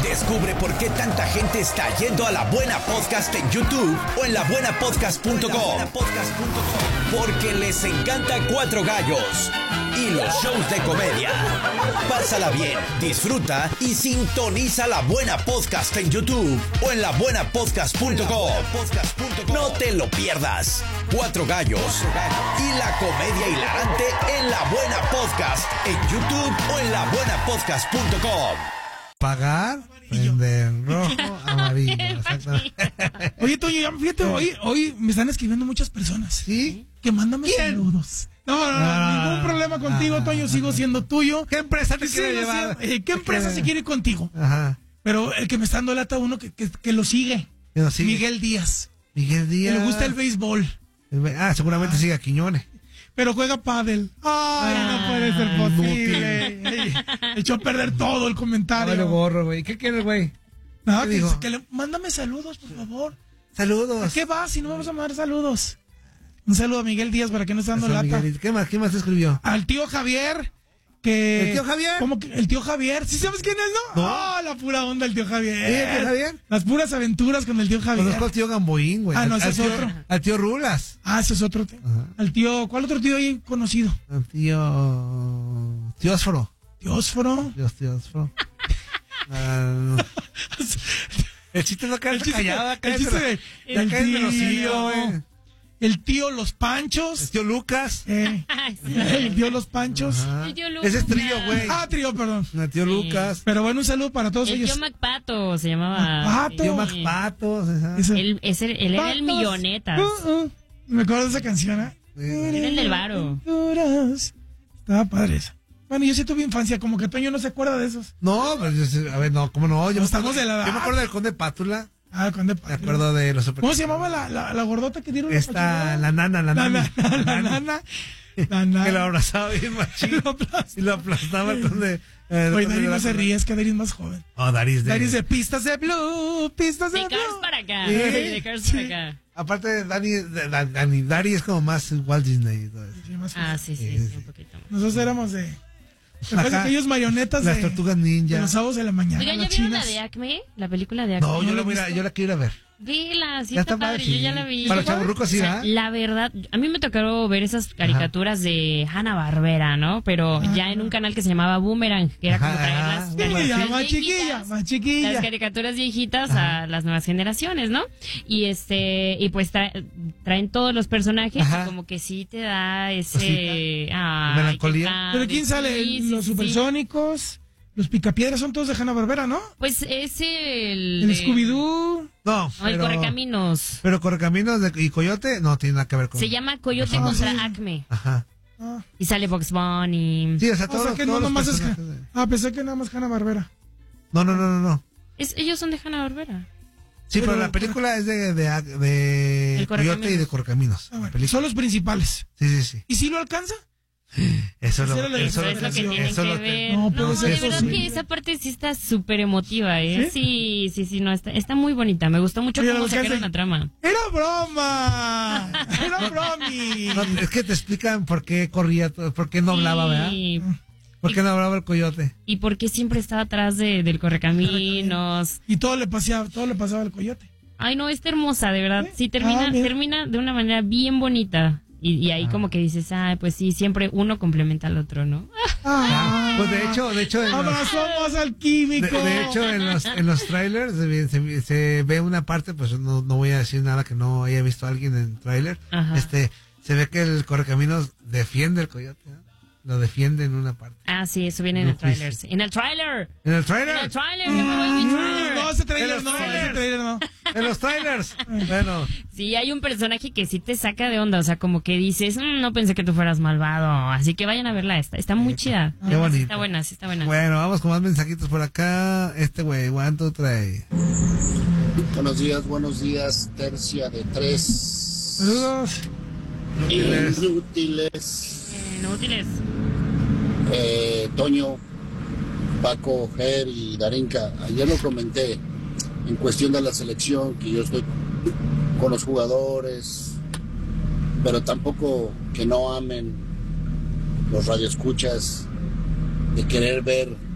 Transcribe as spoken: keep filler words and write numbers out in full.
Descubre por qué tanta gente está yendo a La Buena Podcast en YouTube o en la buena podcast punto com. Porque les encanta Cuatro Gallos y los shows de comedia. Pásala bien, disfruta y sintoniza La Buena Podcast en YouTube o en la buena podcast punto com. No te lo pierdas. Cuatro Gallos y la comedia hilarante en La Buena Podcast en YouTube o en la buena podcast punto com. Pagar, prender rojo, amarillo. Exactamente. Oye, Toño, ya fíjate, hoy, hoy me están escribiendo muchas personas. ¿Sí? Que mándame saludos. No, no, no, Ah, ningún problema contigo, ah, Toño, sigo siendo tuyo. ¿Qué empresa te Sí, quiere sigo llevar? siendo- eh, ¿Qué empresa se quiere ir contigo? Ajá. Pero el que me está dando lata uno que, que, que lo sigue. ¿Quién lo sigue? Miguel Díaz. Miguel Que Díaz. le gusta el béisbol. Ah, seguramente sigue a Quiñones. Pero juega pádel. Ay, no puede ser posible. Echó a perder todo el comentario. Vale gorro, güey. ¿Qué quieres, güey? Nada, ¿Qué que, dijo? que le, mándame saludos, por favor. ¿A Saludos. qué vas si no vamos a mandar saludos? Un saludo a Miguel Díaz para que no esté dando Eso, lata. Miguelito. ¿Qué más? ¿Qué más te escribió? Al tío Javier. Que... ¿El tío Javier? ¿Cómo que? El tío Javier. ¿Sí sabes quién es, no? No. Oh, la pura onda, el tío Javier. ¿Sí, el tío Javier? Las puras aventuras con el tío Javier. Conozco al tío Gamboín, güey. Ah, no, Al- ese al es tío- otro. Al tío Rulas. Ah, ese es otro. tío. Ajá. Al tío... ¿Cuál otro tío ahí conocido? Al tío... Tíosforo. Teósforo. Dios, Tíosforo. Ah, el chiste no queda El chiste- callado. el chiste de- Ya el cállate los tío. hijos, güey. El tío Los El Panchos. tío Lucas. Eh, el tío Los Panchos. Ajá. El tío Lucas. Ese es trío, güey. Ah, trío, perdón. El tío Sí. Lucas. Pero bueno, un saludo para todos El ellos. tío Macpato se llamaba. Macpato. Tío Sí. Max Patos. ajá. Ese- Él, ese- él era el Patos. millonetas. Uh, uh. Me acuerdo de esa canción, ¿eh? Era el del varo. Aventuras. Estaba padre esa. Bueno, yo sí tuve infancia, como que Toño no se acuerda de esos. No, pues, yo sé- a ver, no, ¿cómo no? Yo, me Estamos acuerdo, de la- yo me acuerdo del Conde Pátula. Ah, con de Me acuerdo de los super. ¿Cómo se llamaba la, la, la gordota que dieron? Esta, la nana, la La nana. nana, la nana. La nana. Que lo abrazaba bien machín. Lo aplastaba. Y lo aplastaba el Conde. Eh, Oye, el conde Darín de no la- se ríe, es que Darín es más joven. Oh, Daris de. Darín de pistas de blue, pistas de De Cars blue. para acá. Sí. De Cars Sí. para acá. Aparte de Dani, de- de- Dani, Dari es como más Walt Disney y todo eso. Sí, más Ah, joven. sí, sí, Sí, sí, sí. un poquito más. Nosotros éramos de... ¿Te acuerdas Ajá. aquellos marionetas Las de, tortugas de ninja. los sábados de la mañana? Oigan, ¿ya las vieron la chinas? de Acme? La película de Acme. No, yo ¿No la, lo voy a, viste? yo la quiero ir a ver. Vela, sí Ya está está padre, padre, yo sí. ya la vi. Para O sea, chavorrucos, sí, ¿verdad? la verdad, a mí me tocaron ver esas caricaturas de Hanna-Barbera, ¿no? Pero ya en un canal que se llamaba Boomerang, que era Ajá, como traer ajá. las Sí, Chiquilla, caricaturas más chiquilla, viejitas, más chiquilla. las caricaturas viejitas a las nuevas generaciones, ¿no? Y este, y pues tra- traen todos los personajes Ajá. y como que sí te da ese... Cosita. ay, Melancolía. qué padre, ¿Pero quién sale? sí, sí, los sí, sí. supersónicos, los picapiedras son todos de Hanna-Barbera, ¿no? Pues es el... El de- Scooby-Doo. No, No, el pero, Correcaminos. pero Correcaminos de- y Coyote no tiene nada que ver con. Se llama Coyote Ajá. contra Sí. Acme. Ajá. Ah, Y sale Box Bunny. Sí, o sea, o todos, sea que todos no los nomás es... personajes de- Ah, pensé que nada más Hanna-Barbera. No, no, no, no, no. Es, ellos son de Hanna-Barbera. Sí, pero, Pero- la película es de, de, de El Coyote Correcaminos. y de Correcaminos. Ah, La bueno, película. son los principales. Sí, sí, sí. ¿Y si lo alcanza? Eso es Esa lo, era la eso Eso lo es lo que eso tienen lo que que- ver. No, No, pero de eso verdad sí. que esa parte sí está súper emotiva, ¿eh? Sí, sí, sí, no, está, está muy bonita. Me gustó mucho Oye, cómo lo que sacaron hace- la trama. ¡Era broma! ¡Era bromi! No, es que te explican por qué corría, todo, por qué no hablaba, ¿verdad? Y, ¿Por qué no hablaba el coyote? y por qué siempre estaba atrás de, del Correcaminos. Y todo le pasaba, todo le pasaba al coyote. Ay, no, está hermosa, de verdad. Sí, termina, Ah, mira. termina de una manera bien bonita. Y, y ahí como que dices, ay, pues sí, siempre uno complementa al otro, ¿no? Ah, Pues de hecho, de hecho, en los, abrazamos al de, químico. de hecho, en los, en los trailers se, ve- se- se ve una parte, pues no, no voy a decir nada que no haya visto a alguien en trailer. Ajá. Este, se ve que el Correcaminos defiende el coyote, ¿no? Lo defiende en una parte. Ah, sí, eso viene en No, el trailer. pues, sí. En el trailer. ¿En el En trailer? el trailer. no, en mi Mm, trailer. No, ese trailer En no, los ese trailers. trailer no. En los trailers. Bueno, Sí, hay un personaje que sí te saca de onda, o sea, como que dices, "Mm, no pensé que tú fueras malvado", así que vayan a verla, está, está muy chida. qué bonito. Sí está buena, sí está buena. bueno, vamos con más mensajitos por acá. Este güey, one, two, three. Buenos días, buenos días, tercia de tres. Saludos. Inútiles. Inútiles. Eh, Inútiles. Eh, Toño, Paco, Ger y Darinka, ayer lo comenté en cuestión de la selección, que yo estoy con los jugadores, pero tampoco que no amen los radioescuchas de querer ver